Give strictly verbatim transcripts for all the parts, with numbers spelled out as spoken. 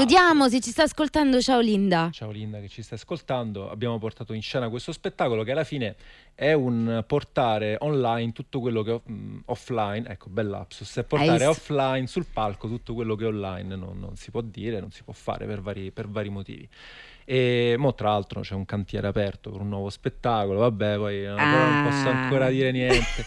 salutiamo se ci sta ascoltando. Ciao Linda. Ciao Linda che ci sta ascoltando. Abbiamo portato in scena questo spettacolo che alla fine è un portare online tutto quello che mh, offline, ecco, bell'apsus, è portare offline sul palco tutto quello che online non, non si può dire, non si può fare per vari, per vari motivi. E mo tra l'altro c'è un cantiere aperto per un nuovo spettacolo, vabbè, poi ah. non posso ancora dire niente.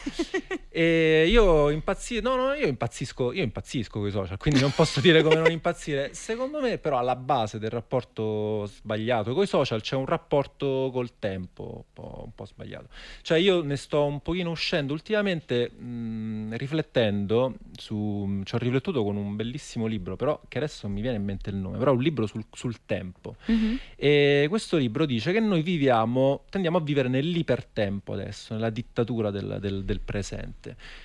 E io impazzisco, no, no, io impazzisco, io impazzisco con i social, quindi non posso dire come non impazzire. Secondo me, però, alla base del rapporto sbagliato con i social c'è un rapporto col tempo un po', un po' sbagliato. Cioè, io ne sto un pochino uscendo ultimamente, mh, riflettendo su, ci ho riflettuto con un bellissimo libro, però che adesso non mi viene in mente il nome, però è un libro sul, sul tempo. Mm-hmm. E questo libro dice che noi viviamo, tendiamo a vivere nell'ipertempo adesso, nella dittatura del, del, del presente.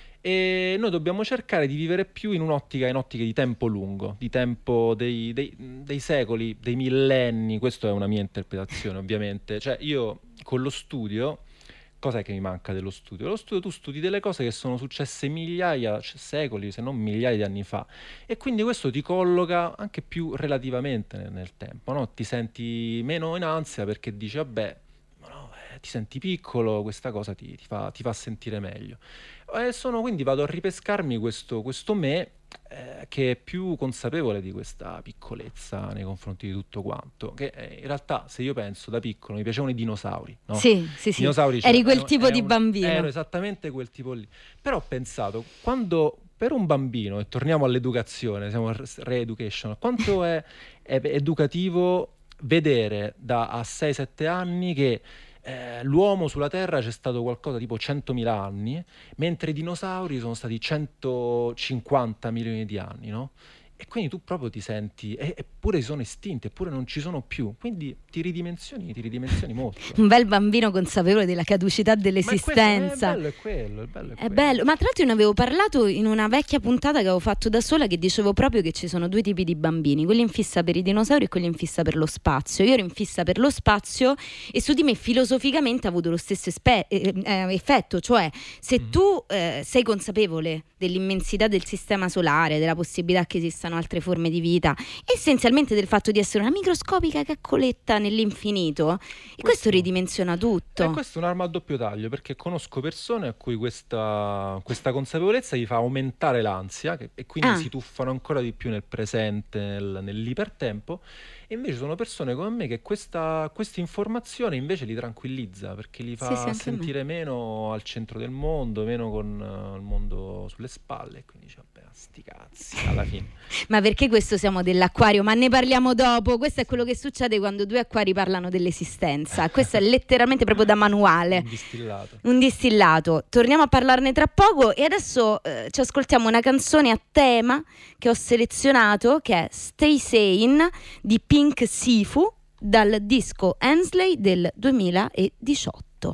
E noi dobbiamo cercare di vivere più in un'ottica, in ottiche di tempo lungo, di tempo dei, dei, dei secoli, dei millenni. Questa è una mia interpretazione, ovviamente. Cioè, io con lo studio, cos'è che mi manca dello studio? Lo studio, tu studi delle cose che sono successe migliaia, cioè secoli, se non migliaia di anni fa, e quindi questo ti colloca anche più relativamente nel, nel tempo, no? Ti senti meno in ansia perché dici, vabbè, no, eh, ti senti piccolo, questa cosa ti, ti, fa, ti fa sentire meglio. E sono, quindi vado a ripescarmi questo, questo me eh, che è più consapevole di questa piccolezza nei confronti di tutto quanto, che eh, in realtà, se io penso, da piccolo mi piacevano i dinosauri, no? Sì, sì, sì. Dinosauri, eri cioè, quel ero, tipo ero di un, bambino. Ero esattamente quel tipo lì. Però ho pensato, quando per un bambino, e torniamo all'educazione, siamo re-education, quanto è, è educativo vedere da a sei sette anni che Eh, l'uomo sulla Terra c'è stato qualcosa tipo centomila anni, mentre i dinosauri sono stati centocinquanta milioni di anni, no? E quindi tu proprio ti senti, e, eppure sono estinti, eppure non ci sono più, quindi ti ridimensioni, ti ridimensioni molto. Un bel bambino consapevole della caducità dell'esistenza. Ma è, questo, è bello è quello, è bello è, è quello. bello, ma tra l'altro io ne avevo parlato in una vecchia puntata che avevo fatto da sola, che dicevo proprio che ci sono due tipi di bambini, quelli in fissa per i dinosauri e quelli in fissa per lo spazio. Io ero in fissa per lo spazio e su di me filosoficamente ha avuto lo stesso espe- eh, eh, effetto, cioè se mm. tu eh, sei consapevole dell'immensità del sistema solare, della possibilità che esistano altre forme di vita, essenzialmente del fatto di essere una microscopica caccoletta nell'infinito, questo, e questo ridimensiona tutto. E questo è un'arma a doppio taglio, perché conosco persone a cui questa, questa consapevolezza gli fa aumentare l'ansia che, e quindi ah. si tuffano ancora di più nel presente, nel, nell'ipertempo, e invece sono persone come me che questa informazione invece li tranquillizza, perché li fa sì, sì, sentire meno al centro del mondo, meno con uh, il mondo sulle spalle, e quindi dice, vabbè, sti cazzi, alla fine. Ma perché questo siamo dell'acquario? Ma ne parliamo dopo. Questo è quello che succede quando due acquari parlano dell'esistenza. Questo è letteralmente proprio da manuale. Un distillato. Un distillato. Torniamo a parlarne tra poco e adesso eh, ci ascoltiamo una canzone a tema che ho selezionato, che è Stay Sane di Pink Sifu, dal disco Hensley del duemiladiciotto.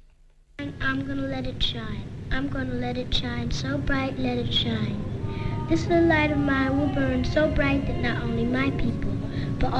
I'm gonna let it shine. I'm gonna let it shine so bright, let it shine. This little light of mine will burn so bright that not only my people,